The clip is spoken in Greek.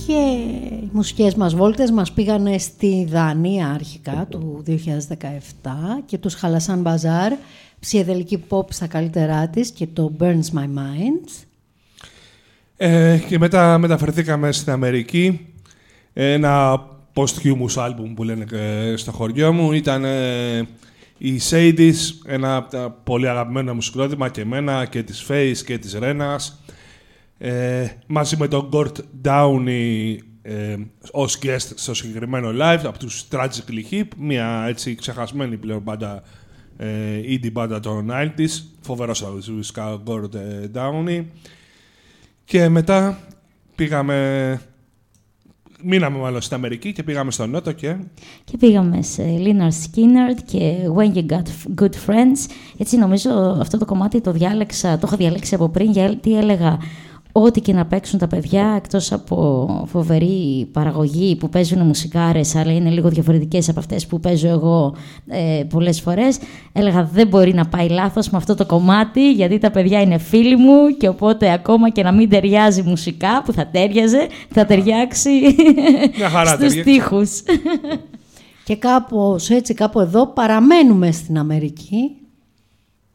και οι μουσικές μας βόλτες μας πήγανε στη Δανία αρχικά του 2017 και τους Χαλασάν Μπαζάρ, ψιεδελική pop στα καλύτερά της και το Burns My Mind. Και μετά μεταφερθήκαμε στην Αμερική. Ένα posthumous album που λένε στο χωριό μου ήταν η Sadies, ένα από τα πολύ αγαπημένα μου συγκρότημα και εμένα και της Face και της Ρένας. Μαζί με τον Gord Downey ως guest στο συγκεκριμένο live από τους Tragically Hip, μια έτσι ξεχασμένη πλέον μπάντα, indie μπάντα των 90s, φοβερός αγωνιστικά ο Gord Downey. Και μετά μείναμε μάλλον στην Αμερική και πήγαμε στο Νότο και πήγαμε σε Lynyrd Skynyrd και When You Got Good Friends. Έτσι νομίζω αυτό το κομμάτι το είχα διαλέξει από πριν, γιατί έλεγα ό,τι και να παίξουν τα παιδιά, εκτός από φοβερή παραγωγή που παίζουν μουσικάρες, αλλά είναι λίγο διαφορετικές από αυτές που παίζω εγώ πολλές φορές, έλεγα δεν μπορεί να πάει λάθος με αυτό το κομμάτι, γιατί τα παιδιά είναι φίλοι μου και οπότε ακόμα και να μην ταιριάζει μουσικά, που θα τέριαζε, θα ταιριάξει στους στίχους. Και κάπου εδώ παραμένουμε στην Αμερική.